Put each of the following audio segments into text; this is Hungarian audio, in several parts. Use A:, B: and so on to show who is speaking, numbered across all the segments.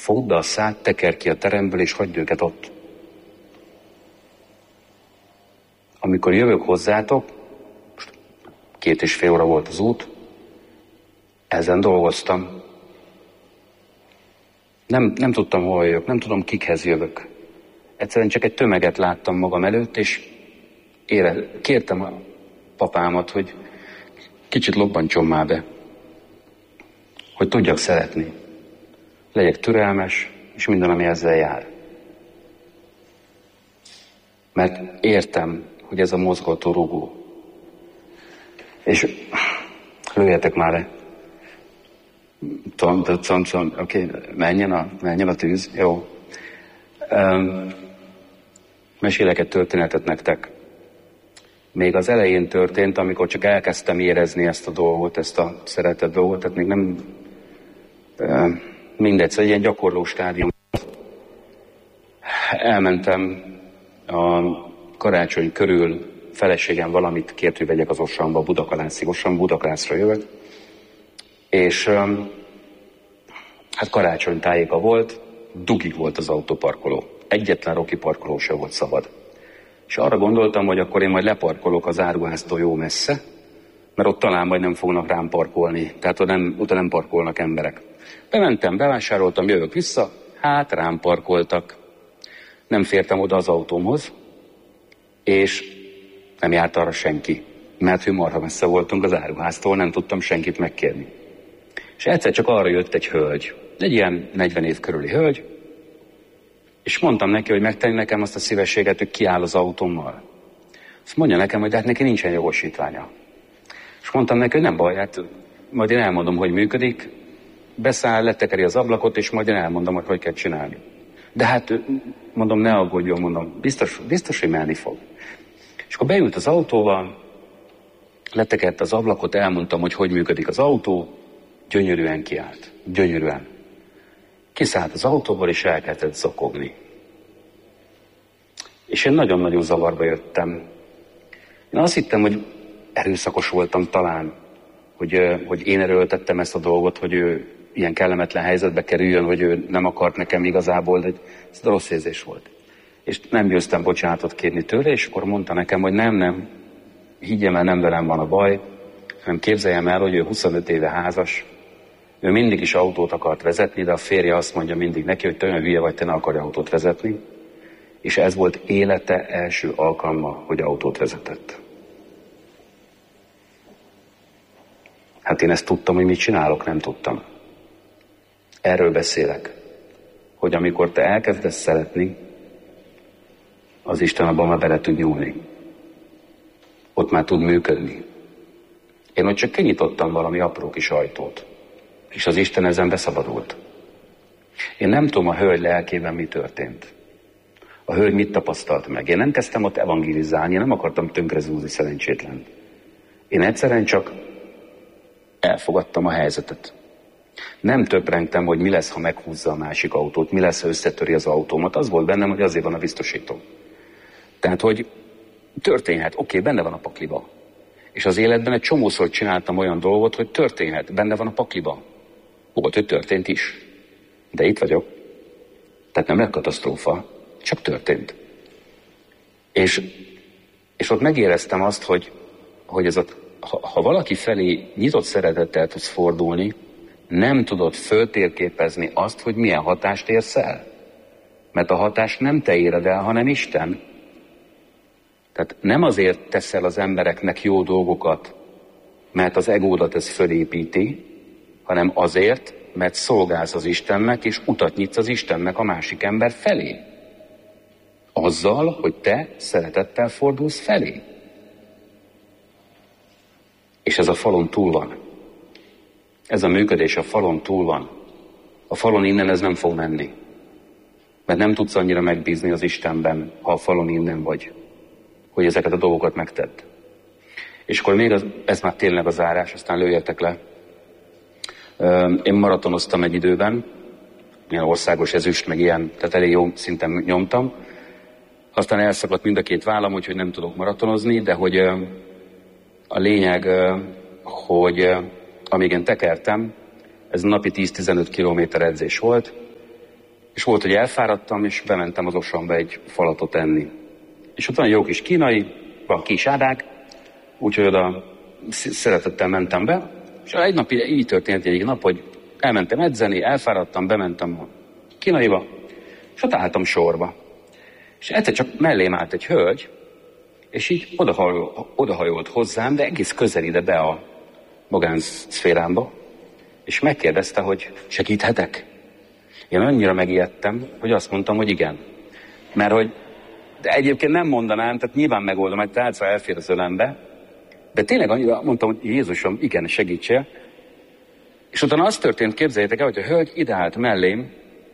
A: fogd be a szád, teker ki a teremből, és hagyd őket ott. Amikor jövök hozzátok, 2,5 óra volt az út, ezen dolgoztam. Nem tudtam, hol jövök, nem tudom, kikhez jövök. Egyszerűen csak egy tömeget láttam magam előtt, és kértem a papámat, hogy kicsit lobbantson már be, hogy tudjak szeretni. Legyek türelmes, és minden, ami ezzel jár. Mert értem, hogy ez a mozgató rugó. És lőjetek már le. Oké, menjen a tűz. Jó. Mesélek egy történetet nektek. Még az elején történt, amikor csak elkezdtem érezni ezt a dolgot, ezt a szeretett dolgot, tehát még nem mindegy, szóval egy ilyen gyakorló stádium. Elmentem a karácsony körül, feleségem valamit kért, hogy vegyek az Ossamba, Budakalászig. Budakalászra jövök. És hát karácsony tájéka volt, dugig volt az autóparkoló. Egyetlen Rocky parkoló sem volt szabad. És arra gondoltam, hogy akkor én majd leparkolok az áruháztól jó messze, mert ott talán majd nem fognak rám parkolni, tehát ott nem parkolnak emberek. Bementem, bevásároltam, jövök vissza, hát rám parkoltak. Nem fértem oda az autómhoz, és nem járt arra senki, mert hogy marha messze voltunk az áruháztól, nem tudtam senkit megkérni. És egyszer csak arra jött egy hölgy, egy ilyen 40 év körüli hölgy, és mondtam neki, hogy megtenni nekem azt a szívességet, hogy kiáll az autómmal. Azt mondja nekem, hogy de hát neki nincsen jogosítványa. És mondtam neki, hogy nem baj, hát majd én elmondom, hogy működik, beszáll, letekeri az ablakot, és majd én elmondom, hogy kell csinálni. De hát, mondom, ne aggódjon, mondom, biztos, hogy menni fog. És akkor beült az autóval, letekert az ablakot, elmondtam, hogy működik az autó, gyönyörűen kiállt. Gyönyörűen. Kiszállt az autóból, és elkezdett zokogni. És én nagyon-nagyon zavarba jöttem. Én azt hittem, hogy erőszakos voltam talán, hogy én erőltettem ezt a dolgot, hogy ő ilyen kellemetlen helyzetbe kerüljön, hogy ő nem akart nekem igazából, de ez rossz érzés volt. És nem győztem bocsánatot kérni tőle, és akkor mondta nekem, hogy nem, higgyem el, nem velem van a baj, hanem képzeljem el, hogy ő 25 éve házas, ő mindig is autót akart vezetni, de a férje azt mondja mindig neki, hogy te olyan hülye vagy, te ne akarj autót vezetni, és ez volt élete első alkalma, hogy autót vezetett. Hát én ezt tudtam, hogy mit csinálok, nem tudtam. Erről beszélek, hogy amikor te elkezdesz szeretni, az Isten abban már bele tud nyúlni. Ott már tud működni. Én ott csak kinyitottam valami apró kis ajtót, és az Isten ezen beszabadult. Én nem tudom, a hölgy lelkében mi történt. A hölgy mit tapasztalt meg. Én nem kezdtem ott evangelizálni, én nem akartam tönkrezúzni szerencsétlen. Én egyszerűen csak elfogadtam a helyzetet. Nem töprengtem, hogy mi lesz, ha meghúzza a másik autót, mi lesz, ha összetöri az autómat. Az volt bennem, hogy azért van a biztosító. Tehát, hogy történhet, oké, benne van a pakliba. És az életben egy csomószor csináltam olyan dolgot, hogy történhet, benne van a pakliba. Volt, hogy történt is. De itt vagyok. Tehát nem lett katasztrófa, csak történt. És ott megéreztem azt, hogy ez ha valaki felé nyitott szeretettel tudsz fordulni, nem tudod föltérképezni azt, hogy milyen hatást érsz el. Mert a hatást nem te éred el, hanem Isten. Tehát nem azért teszel az embereknek jó dolgokat, mert az egódat ez fölépíti, hanem azért, mert szolgálsz az Istennek, és utat nyitsz az Istennek a másik ember felé. Azzal, hogy te szeretettel fordulsz felé. És ez a falon túl van. Ez a működés a falon túl van. A falon innen ez nem fog menni. Mert nem tudsz annyira megbízni az Istenben, ha a falon innen vagy, hogy ezeket a dolgokat megtedd. És akkor még ez már tényleg a zárás, aztán lőjetek le. Én maratonoztam egy időben, ilyen országos ezüst, meg ilyen, tehát elég jó szinten nyomtam. Aztán elszakadt mind a két vállam, úgyhogy nem tudok maratonozni, de hogy a lényeg, hogy amíg én tekertem, ez napi 10-15 kilométer edzés volt, És volt, hogy elfáradtam, és bementem az Osanba egy falatot enni. És ott van egy jó kis kínai, van kis ádák, úgyhogy oda szeretettel mentem be, és egy nap így történt egyik nap, hogy elmentem edzeni, elfáradtam, bementem a kínaiba, és ott álltam sorba. És egyszer csak mellém állt egy hölgy, és így odahajolt hozzám, de egész közel ide be a magánszférámba, és megkérdezte, hogy segíthetek? Én annyira megijedtem, hogy azt mondtam, hogy igen. Mert hogy, de egyébként nem mondanám, tehát nyilván megoldom, egy tálca elfér az ölembe, de tényleg annyira mondtam, hogy Jézusom, igen, segítsél. És utána az történt, képzeljétek el, hogy a hölgy ide állt mellém,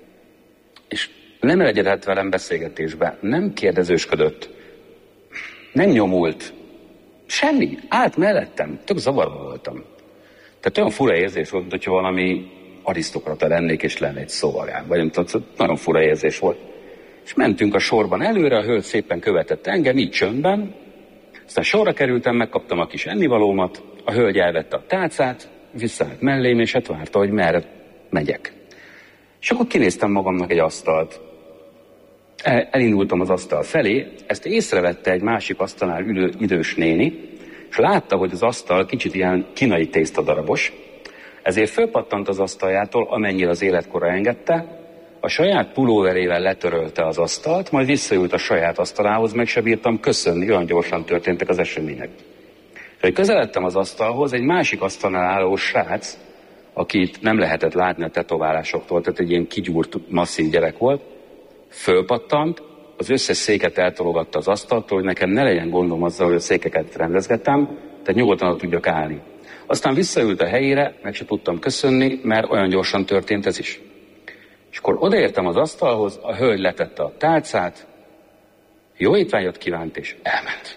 A: és nem elegyedett velem beszélgetésbe, nem kérdezősködött, nem nyomult, semmi, állt mellettem, tök zavarba voltam. Tehát olyan fura érzés volt, hogyha valami arisztokrata lennék, és lenne egy szóval, vagy nem tudom, nagyon fura érzés volt. És mentünk a sorban előre, a hölgy szépen követett engem, így csöndben, aztán sorra kerültem, megkaptam a kis ennivalómat, a hölgy elvette a tálcát, visszaállt mellém, és hát várta, hogy merre megyek. És akkor kinéztem magamnak egy asztalt. Elindultam az asztal felé, ezt észrevette egy másik asztalnál ülő idős néni, és látta, hogy az asztal kicsit ilyen kínai tésztadarabos, ezért fölpattant az asztaljától, amennyire az életkora engedte, a saját pulóverével letörölte az asztalt, majd visszaült a saját asztalához, meg se bírtam köszönni, olyan gyorsan történtek az események. És hogy közeledtem az asztalhoz, egy másik asztalnál álló srác, akit nem lehetett látni a tetoválásoktól, tehát egy ilyen kigyúrt, masszív gyerek volt, fölpattant, az összes széket eltologatta az asztaltól, hogy nekem ne legyen gondom azzal, hogy a székeket rendezgettem, tehát nyugodtan ott tudjak állni. Aztán visszaült a helyére, meg se tudtam köszönni, mert olyan gyorsan történt ez is. És akkor odaértem az asztalhoz, a hölgy letette a tálcát, jó étvágyat kívánt, és elment.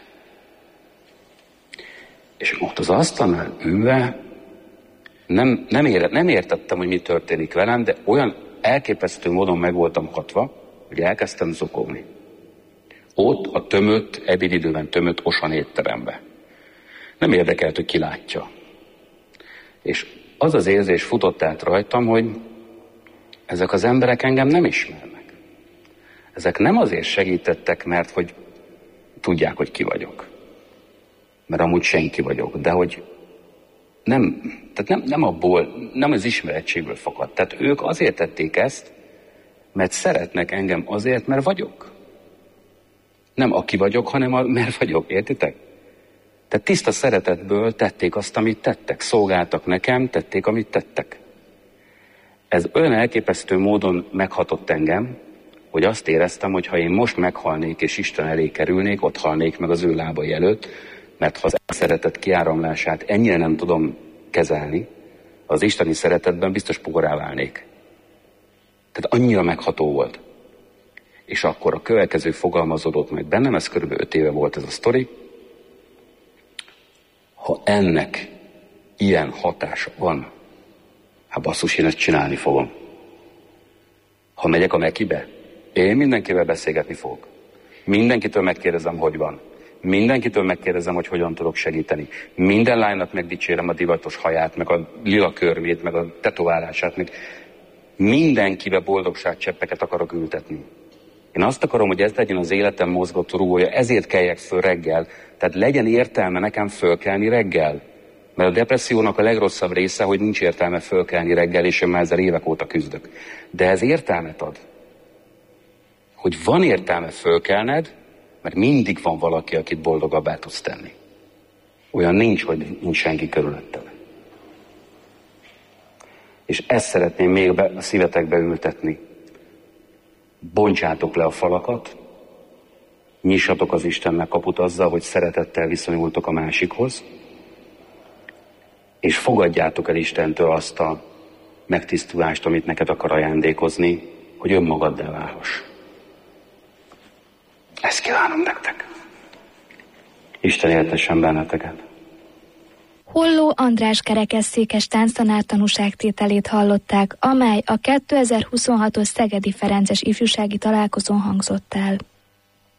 A: És ott az asztalnál ülve nem értettem, hogy mi történik velem, de olyan elképesztő módon meg voltam hatva, hogy elkezdtem zokogni. Ott a ebédidőben tömött Osan étterembe. Nem érdekelt, hogy ki látja. És az az érzés futott át rajtam, hogy ezek az emberek engem nem ismernek. Ezek nem azért segítettek, mert hogy tudják, hogy ki vagyok. Mert amúgy senki vagyok, de hogy nem az ismerettségből fakad. Tehát ők azért tették ezt, mert szeretnek engem azért, mert vagyok. Nem aki vagyok, hanem mert vagyok, értitek? Tehát tiszta szeretetből tették azt, amit tettek. Szolgáltak nekem, tették, amit tettek. Ez olyan elképesztő módon meghatott engem, hogy azt éreztem, hogy ha én most meghalnék és Isten elé kerülnék, ott halnék meg az ő lábai előtt, mert ha az szeretet kiáramlását ennyire nem tudom kezelni, az isteni szeretetben biztos pogorá válnék. Tehát annyira megható volt. És akkor a következő fogalmazódott meg bennem, ez körülbelül 5 éve volt ez a sztori, ha ennek ilyen hatása van, hát basszus, én ezt csinálni fogom. Ha megyek a Mekibe, én mindenkivel beszélgetni fogok. Mindenkitől megkérdezem, hogy van. Mindenkitől megkérdezem, hogy hogyan tudok segíteni. Minden lánynak megdicsérem a divatos haját, meg a lila körmét, meg a tetoválását, meg mindenkibe boldogságcseppeket akarok ültetni. Én azt akarom, hogy ez legyen az életem mozgató rúgója, ezért keljek föl reggel. Tehát legyen értelme nekem fölkelni reggel. Mert a depressziónak a legrosszabb része, hogy nincs értelme fölkelni reggel, és én már ezzel évek óta küzdök. De ez értelmet ad. Hogy van értelme fölkelned, mert mindig van valaki, akit boldogabbá tudsz tenni. Olyan nincs, hogy nincs senki körülöttem. És ezt szeretném még a szívetekbe ültetni. Bontsátok le a falakat, nyissatok az Istennek kaput azzal, hogy szeretettel viszonyultok a másikhoz, és fogadjátok el Istentől azt a megtisztulást, amit neked akar ajándékozni, hogy önmagaddá válhass. Ezt kívánom nektek. Isten éltessen benneteket.
B: Holló András kerekesszékes tánctanár tanúságtételét hallották, amely a 2026-os Szegedi Ferences ifjúsági találkozón hangzott el.